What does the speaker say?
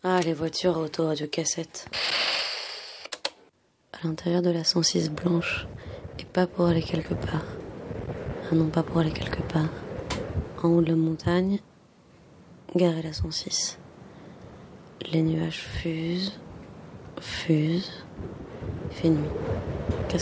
Ah, les voitures auto-radio-cassette. À l'intérieur de la 106 blanche, et pas pour aller quelque part. Ah non, pas pour aller quelque part. En haut de la montagne, garée la 106. Les nuages fusent, il fait nuit. Qu'est-ce